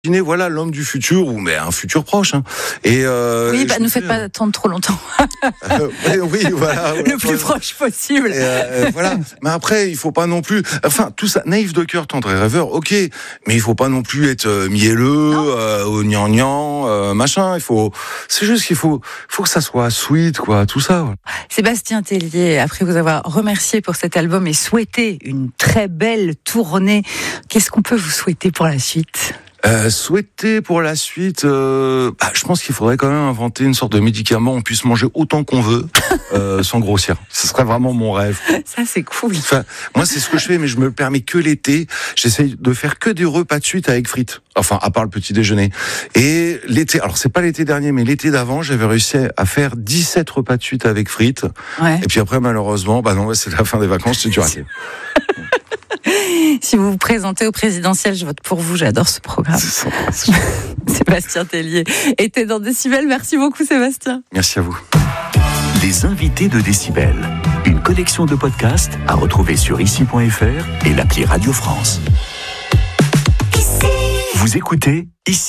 Imaginez, voilà, l'homme du futur, ou mais un futur proche. Hein. Et oui, ne faites pas attendre trop longtemps. oui, voilà. Le plus proche possible. Voilà. Mais après, il faut pas non plus. Enfin, tout ça, naïf de cœur, tendre et rêveur, ok. Mais il faut pas non plus être mielleux, au gnangnan, machin. C'est juste qu'il faut que ça soit sweet, quoi, tout ça. Ouais. Sébastien Tellier, après vous avoir remercié pour cet album et souhaité une très belle tournée, qu'est-ce qu'on peut vous souhaiter pour la suite ? Souhaiter pour la suite, je pense qu'il faudrait quand même inventer une sorte de médicament où on puisse manger autant qu'on veut, sans grossir. Ce serait vraiment mon rêve. Ça, c'est cool. Enfin, moi, c'est ce que je fais, mais je me le permets que l'été. J'essaye de faire que des repas de suite avec frites. Enfin, à part le petit déjeuner. Et l'été, alors c'est pas l'été dernier, mais l'été d'avant, j'avais réussi à faire 17 repas de suite avec frites. Ouais. Et puis après, malheureusement, c'est la fin des vacances, c'est du raté. Si vous vous présentez au présidentiel, je vote pour vous, j'adore ce programme. Sébastien Tellier était dans Décibel. Merci beaucoup Sébastien. Merci à vous. Les invités de Décibel, une collection de podcasts à retrouver sur ici.fr et l'appli Radio France. Vous écoutez Ici.